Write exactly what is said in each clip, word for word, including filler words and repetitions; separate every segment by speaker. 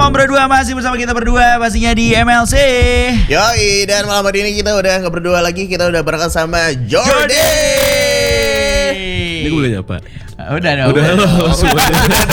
Speaker 1: Ngomong Berdua masih bersama kita berdua pastinya di M L C.
Speaker 2: Yoi, dan malam hari ini kita udah gak berdua lagi, kita udah berangkat sama Jordi.
Speaker 3: Ini gue boleh nyapa?
Speaker 1: Udah dong.
Speaker 3: Udah halo semua.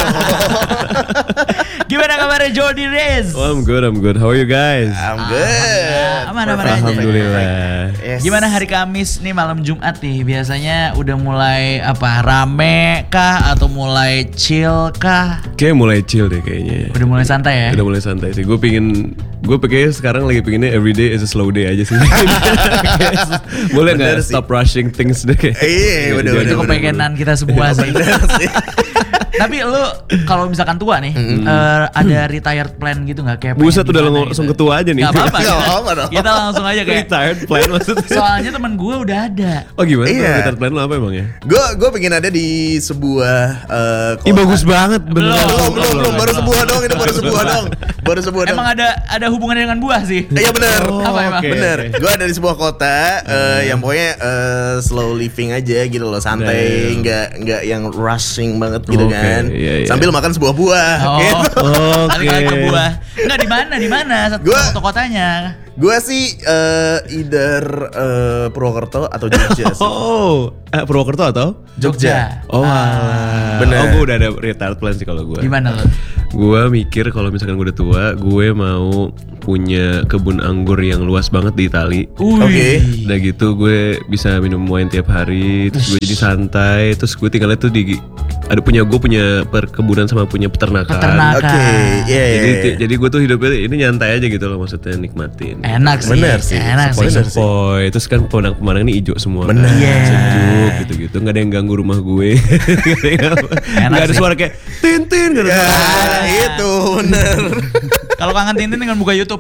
Speaker 1: Gimana kabarnya Jordi Rez?
Speaker 3: Oh, I'm good, I'm good. How are you guys?
Speaker 2: I'm good.
Speaker 1: Aman aman aja.
Speaker 3: Alhamdulillah.
Speaker 2: Yes.
Speaker 1: Gimana hari Kamis nih malam Jumat nih? Biasanya udah mulai apa rame kah atau mulai chill kah?
Speaker 3: Kayak mulai chill deh kayaknya.
Speaker 1: Udah mulai santai ya?
Speaker 3: Udah mulai santai sih. Gue pingin, gue pikir sekarang lagi pinginnya everyday is a slow day aja sih. Boleh
Speaker 2: Bener
Speaker 3: nggak
Speaker 2: sih.
Speaker 3: stop rushing things deh?
Speaker 2: Iya, bener,
Speaker 1: Itu
Speaker 2: bener,
Speaker 1: kepengenan kita semua sih. Tapi lu kalau misalkan tua nih, eh, ada retired plan gitu nggak kayak?
Speaker 3: Buset
Speaker 1: pengen
Speaker 3: udah
Speaker 1: gimana
Speaker 3: langsung
Speaker 1: gitu?
Speaker 3: ketua aja nih.
Speaker 1: Gak apa-apa.
Speaker 2: Nggak
Speaker 1: kita,
Speaker 2: apa-apa dong.
Speaker 1: kita langsung aja kayak.
Speaker 3: Retired plan maksudnya.
Speaker 1: Soalnya temen gue udah ada.
Speaker 3: Oh gimana?
Speaker 2: Iya.
Speaker 3: Tuh, retired plan lo apa emang ya?
Speaker 2: Gue gue pengen ada di sebuah uh, kota.
Speaker 3: Ih bagus banget.
Speaker 1: Belum,
Speaker 2: Belum, belum, belum, baru sebuah dong, itu baru sebuah dong. Baru sebuah dong.
Speaker 1: Emang ada ada hubungannya dengan buah sih.
Speaker 2: Iya benar.
Speaker 3: Oh,
Speaker 1: Apa emang?
Speaker 3: oke.
Speaker 2: Bener. Gue ada di sebuah kota uh, yang pokoknya uh, slow living aja gitu loh, santai,
Speaker 3: Damn.
Speaker 2: nggak nggak yang rushing banget gitu
Speaker 3: Oke,
Speaker 2: kan.
Speaker 3: iya, iya.
Speaker 2: Sambil makan sebuah buah.
Speaker 1: Oh,
Speaker 2: Gitu.
Speaker 1: Kali kali ke buah. Enggak di mana di mana satu
Speaker 2: Gua-
Speaker 1: foto kotanya.
Speaker 2: Gue sih uh, either uh, Purwokerto atau Jogja sih.
Speaker 3: Oh, eh, Purwokerto atau?
Speaker 2: Jogja.
Speaker 3: Oh,
Speaker 1: Ah.
Speaker 3: bener. Oh, gue udah ada retired plan sih kalau gue.
Speaker 1: Gimana lo?
Speaker 3: Gue mikir kalau misalkan gue udah tua, gue mau punya kebun anggur yang luas banget di Itali.
Speaker 2: Oke.
Speaker 3: Udah gitu gue bisa minum wine tiap hari, terus gue jadi santai, terus gue tinggalnya tuh di ada punya gue punya perkebunan sama punya peternakan.
Speaker 1: Peternakan.
Speaker 2: Oke, iya iya.
Speaker 3: Jadi
Speaker 2: iya.
Speaker 3: jadi gue tuh hidupnya ini nyantai aja gitu loh, maksudnya nikmatin.
Speaker 1: Enak sih.
Speaker 2: Bener sih.
Speaker 1: Enak sih.
Speaker 2: Bener sih.
Speaker 3: Sepoi, terus kan pemandangan-pemandangan ini hijau semua.
Speaker 2: Bener.
Speaker 3: Kan?
Speaker 1: Iya.
Speaker 3: Sejuk gitu-gitu, nggak ada yang ganggu rumah gue. Nggak ada
Speaker 1: sih.
Speaker 3: suara kayak tintin, nggak ada
Speaker 2: Ya,
Speaker 3: suara.
Speaker 2: itu bener.
Speaker 1: Kalau kangen Tintin dengan buka YouTube.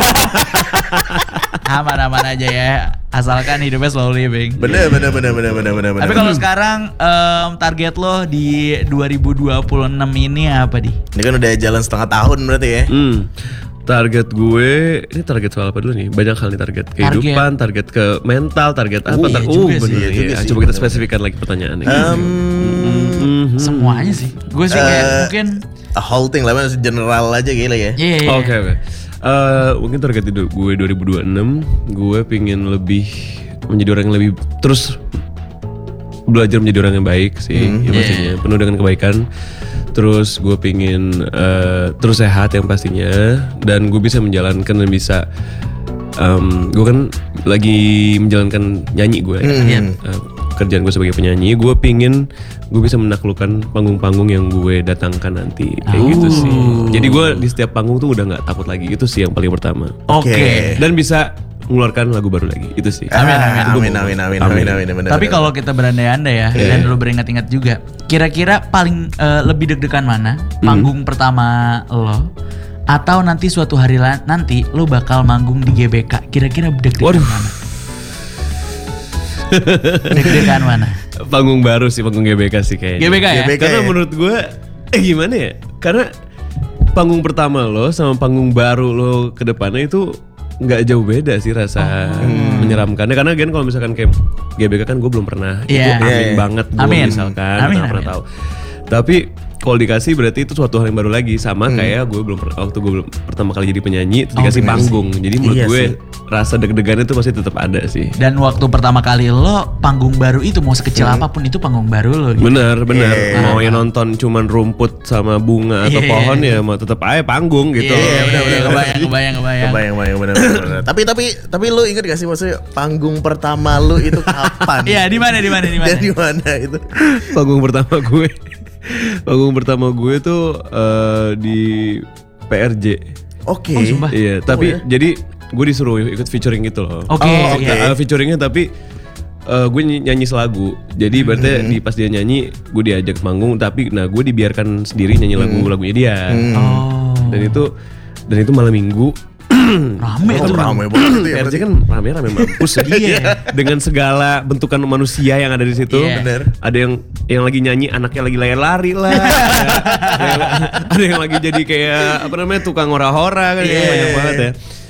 Speaker 1: Aman-aman aja ya. Asalkan hidupnya slow living.
Speaker 2: Bener bener bener bener bener bener.
Speaker 1: Tapi
Speaker 2: bener.
Speaker 1: kalau sekarang em, target lo di dua ribu dua puluh enam ini apa di?
Speaker 2: Ini kan udah jalan setengah tahun berarti ya.
Speaker 3: Hmm. Target gue, ini target soal apa dulu nih? Banyak hal nih target kehidupan, target, ke mental, target apa?
Speaker 1: Oh, iya
Speaker 3: tar-
Speaker 1: juga
Speaker 3: uh,
Speaker 1: sih,
Speaker 3: bener,
Speaker 2: iya
Speaker 3: iya.
Speaker 2: juga sih,
Speaker 3: Coba kita
Speaker 2: bener.
Speaker 3: spesifikkan lagi pertanyaannya.
Speaker 2: Um,
Speaker 3: Mhm.
Speaker 1: Semuanya sih. Gue sih kayak
Speaker 2: Eh,
Speaker 1: mungkin
Speaker 2: a whole thing lah, mas, general aja gila ya.
Speaker 1: iya. iya.
Speaker 3: Oke oke. Eh, mungkin target hidup gue dua ribu dua puluh enam, gue pingin lebih menjadi orang yang lebih terus belajar menjadi orang yang baik sih,
Speaker 2: Hmm,
Speaker 3: ya pastinya penuh dengan kebaikan. Terus gue pingin eh, terus sehat yang pastinya, dan gue bisa menjalankan dan bisa em, gue kan lagi menjalankan nyanyi gue,
Speaker 2: Hmm.
Speaker 3: eh, kerjaan gue sebagai penyanyi. Gue pingin gue bisa menaklukkan panggung-panggung yang gue datangkan nanti, kayak
Speaker 1: Oh.
Speaker 3: gitu sih. Jadi gue di setiap panggung tuh udah nggak takut lagi, itu sih yang paling pertama.
Speaker 1: Oke.
Speaker 2: Oke.
Speaker 3: Dan bisa mengeluarkan lagu baru lagi, itu sih.
Speaker 2: Amin
Speaker 1: Amin,
Speaker 2: amin amin amin amin amin amin. bener,
Speaker 1: Tapi
Speaker 2: bener.
Speaker 1: kalau kita berandai-andai ya,
Speaker 3: Iya.
Speaker 1: dan lu beringat-ingat juga, kira-kira paling eh, lebih deg-degan mana? Panggung pertama lo, atau nanti suatu hari la- nanti lo bakal manggung di G B K? Kira-kira deg-degan
Speaker 3: Waduh.
Speaker 1: mana? Deg-degan mana?
Speaker 3: Panggung baru sih, panggung G B K sih kayaknya.
Speaker 1: G B K ya?
Speaker 2: G B K.
Speaker 3: Karena
Speaker 2: ya?
Speaker 3: menurut gue, eh gimana ya? Karena panggung pertama lo sama panggung baru lo ke depannya itu nggak jauh beda sih rasa menyeramkannya. Karena kan kalau misalkan kayak G B K kan gue belum pernah,
Speaker 1: Iya.
Speaker 3: gue amin
Speaker 2: Iya, iya.
Speaker 3: banget gue
Speaker 1: Amin.
Speaker 3: misalkan,
Speaker 1: Amin,
Speaker 3: nggak pernah
Speaker 1: amin.
Speaker 3: tahu. Tapi kalau dikasih berarti itu suatu hal yang baru lagi, sama kayak gue belum per- waktu gue belum pertama kali jadi penyanyi terus
Speaker 1: Oh,
Speaker 3: dikasih
Speaker 1: bener
Speaker 3: panggung. Jadi menurut
Speaker 2: Iya
Speaker 3: gue
Speaker 2: sih.
Speaker 3: rasa deg-degannya itu pasti tetap ada sih.
Speaker 1: Dan waktu pertama kali lo panggung baru itu mau sekecil apapun itu panggung baru lo gitu.
Speaker 3: Bener bener,
Speaker 2: Iya.
Speaker 3: mau yang nonton cuman rumput sama bunga atau
Speaker 1: Iya.
Speaker 3: pohon ya mau tetap aja panggung gitu.
Speaker 1: Iya,
Speaker 2: benar, benar,
Speaker 1: kebayang,
Speaker 2: benar.
Speaker 1: kebayang, kebayang.
Speaker 2: Kebayang bayang bener bener, bener. Tapi tapi tapi lu inget gak sih maksudnya panggung pertama lu itu kapan?
Speaker 1: Iya, di mana, di mana, di mana?
Speaker 2: Dan di mana itu?
Speaker 3: Panggung pertama gue, panggung pertama gue tuh eh, di P R J.
Speaker 2: Oke.
Speaker 1: Oh, sumpah.
Speaker 3: Iya, tapi
Speaker 2: ya?
Speaker 3: jadi gue disuruh ikut featuring gitu loh.
Speaker 1: Oke,
Speaker 2: Oh, oke.
Speaker 1: iya.
Speaker 3: Eh, featuringnya tapi eh, gue ny- nyanyi selagu. Jadi berarti di pas dia nyanyi gue diajak manggung, tapi nah gue dibiarkan sendiri nyanyi lagu-lagunya dia.
Speaker 1: Oh,
Speaker 3: Dan itu dan itu malam minggu.
Speaker 1: rame
Speaker 2: Oh,
Speaker 1: tuh.
Speaker 2: ramai banget itu ya.
Speaker 3: P R J
Speaker 2: berarti.
Speaker 3: kan rame-rame mampus ya.
Speaker 1: Iya.
Speaker 3: Dengan segala bentukan manusia yang ada di situ.
Speaker 1: Iya.
Speaker 2: Bener.
Speaker 3: Ada yang yang lagi nyanyi anaknya lagi lari-lari lah. ada, yang, ada yang lagi jadi kayak apa namanya tukang hora-hora kan,
Speaker 1: Iya.
Speaker 3: banyak banget ya.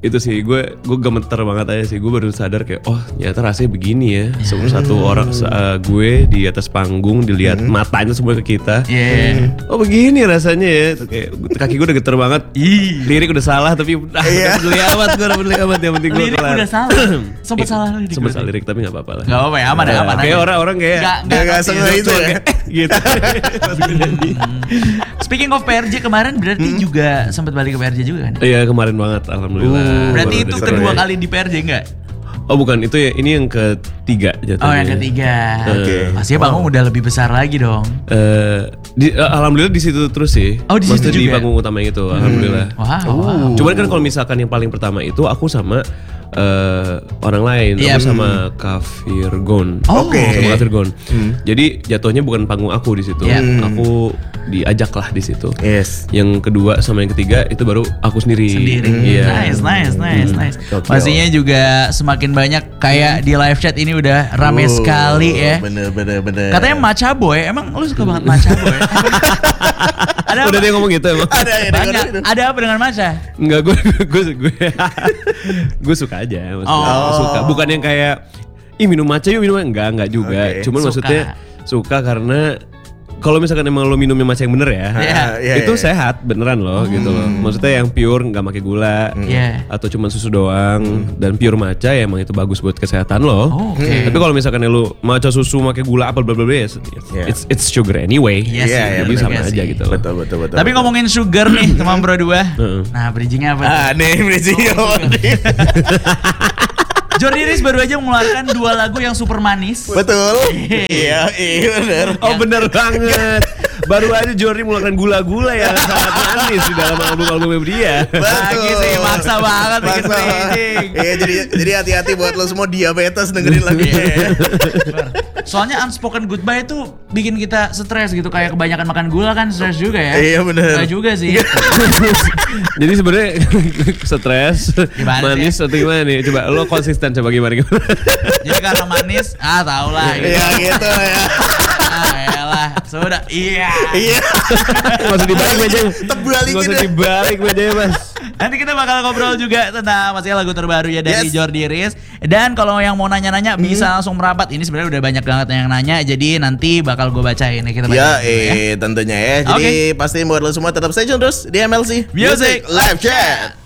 Speaker 3: itu sih gue gue gemeter banget aja sih. Gue baru sadar kayak oh ternyata rasanya begini ya. Semua satu orang uh, gue di atas panggung dilihat matanya semua ke kita.
Speaker 1: Iya.
Speaker 3: Oh begini rasanya ya. Kayak kaki gue udah geter banget.
Speaker 1: Ih.
Speaker 3: Lirik udah salah tapi udah
Speaker 2: Iya.
Speaker 3: peduli amat gue udah peduli amat yang penting gue
Speaker 1: Lirik udah salah. Sempet salah lirik.
Speaker 3: Sempet salah lirik tapi nggak apa-apa lah.
Speaker 1: Gak apa-apa ya, aman ya, aman.
Speaker 3: Kayak
Speaker 1: aja.
Speaker 3: orang-orang kayak
Speaker 1: Nggak,
Speaker 2: Gak
Speaker 1: nggak,
Speaker 2: gak sengaja itu ya.
Speaker 3: gitu. Pas gue nyanyi.
Speaker 1: Speaking of P R J kemarin berarti juga sempat balik ke P R J juga kan?
Speaker 3: Iya kemarin banget alhamdulillah.
Speaker 1: Berarti
Speaker 3: Baru
Speaker 1: itu
Speaker 3: dari
Speaker 1: kedua
Speaker 3: Surabaya.
Speaker 1: kali di P R J enggak?
Speaker 3: Oh bukan, itu ya ini yang ketiga jatuhnya.
Speaker 1: Oh yang ketiga.
Speaker 2: Oke.
Speaker 1: Pastinya panggung udah lebih besar lagi dong.
Speaker 3: Eh, di, eh, alhamdulillah di situ terus sih.
Speaker 1: Oh, di situ
Speaker 3: Maksudnya di
Speaker 1: juga?
Speaker 3: panggung utama itu, alhamdulillah.
Speaker 1: Wow. wow.
Speaker 3: Cuman kan kalau misalkan yang paling pertama itu aku sama eh, orang lain,
Speaker 1: Iya.
Speaker 3: aku sama Kak Virgon.
Speaker 1: Oh.
Speaker 2: Oke.
Speaker 3: Sama Kak Virgon. Jadi jatuhnya bukan panggung aku di situ.
Speaker 1: Iya.
Speaker 3: Aku diajak lah di situ.
Speaker 2: Yes.
Speaker 3: Yang kedua sama yang ketiga itu baru aku sendiri.
Speaker 1: Sendiri.
Speaker 3: Iya.
Speaker 1: Nice, nice, nice, nice.
Speaker 2: Gokil.
Speaker 1: Pastinya juga semakin banyak kayak di live chat ini udah rame
Speaker 2: Oh,
Speaker 1: sekali ya.
Speaker 2: Bener bener bener.
Speaker 1: Katanya Macha Boy, emang lu suka banget Macha Boy? Ada
Speaker 3: Udah
Speaker 1: apa?
Speaker 3: dia ngomong gitu emang.
Speaker 2: Ada ya dengar
Speaker 1: Banyak.
Speaker 2: itu.
Speaker 1: Ada apa dengan Macha?
Speaker 3: Enggak, gue gue gue gue suka aja maksudnya.
Speaker 1: Oh.
Speaker 3: Suka. Bukan yang kayak ih minum matcha yuk minum enggak enggak juga.
Speaker 2: Oke.
Speaker 3: Cuman
Speaker 1: Suka.
Speaker 3: maksudnya suka karena kalau misalkan emang lo minumnya matcha yang bener ya,
Speaker 1: Iya.
Speaker 2: Iya,
Speaker 3: itu
Speaker 2: iya.
Speaker 3: sehat beneran loh gitu loh. Maksudnya yang pure nggak pakai gula
Speaker 1: Iya.
Speaker 3: atau cuma susu doang dan pure matcha ya emang itu bagus buat kesehatan lo.
Speaker 1: Oh, oke.
Speaker 3: Tapi kalau misalkan lo matcha susu pakai gula apa bla bla bla, it's,
Speaker 2: Iya.
Speaker 3: it's it's sugar anyway.
Speaker 1: Iya sih,
Speaker 2: Iya, iya,
Speaker 3: Jadi
Speaker 1: bener
Speaker 3: sama
Speaker 1: juga
Speaker 3: aja
Speaker 1: sih.
Speaker 3: gitu loh.
Speaker 2: Betul betul betul.
Speaker 1: Tapi
Speaker 2: betul.
Speaker 1: ngomongin sugar nih teman bro dua.
Speaker 3: Heeh.
Speaker 1: Nah bridgingnya apa? tuh?
Speaker 2: Ah nih Brizio.
Speaker 1: Jordi Riz baru aja mengeluarkan dua lagu yang super manis.
Speaker 2: Betul. Iya iya bener.
Speaker 3: Oh bener banget. Baru aja Jordi mengeluarkan gula-gula yang sangat manis di dalam album-albumnya dia.
Speaker 1: Lagi sih maksa banget bikin
Speaker 2: Maksa.
Speaker 1: bridging.
Speaker 2: Iya jadi jadi hati-hati buat lo semua diabetes dengerin lagu
Speaker 1: Iya. Soalnya unspoken goodbye itu bikin kita stres gitu, kayak kebanyakan makan gula kan stres juga ya.
Speaker 2: Iya, bener.
Speaker 1: Nggak juga sih.
Speaker 3: Jadi sebenarnya stres,
Speaker 1: Gimana
Speaker 3: manis atau gimana nih? Coba lo konsisten coba gimana gimana.
Speaker 1: Jadi karena manis, ah tau lah. Gitu.
Speaker 2: Iya gitu ya.
Speaker 1: Ah elah, sudah. Iya.
Speaker 2: Iya.
Speaker 3: Nggak usah dibalik mejanya.
Speaker 2: Terbalikin
Speaker 3: Nggak usah
Speaker 2: deh.
Speaker 3: dibalik mejanya mas.
Speaker 1: Nanti kita bakal ngobrol juga tentang pastinya lagu terbaru ya dari
Speaker 2: Yes.
Speaker 1: Jordi Riz. Dan kalau yang mau nanya-nanya bisa langsung merapat. Ini sebenarnya udah banyak banget yang nanya. Jadi nanti bakal gue bacain ya, kita bacain.
Speaker 2: Ya,
Speaker 1: dulu ya.
Speaker 2: eh tentunya ya. Jadi pastiin buat lo semua tetap stay tune terus di M L C
Speaker 1: Music
Speaker 2: Live Chat.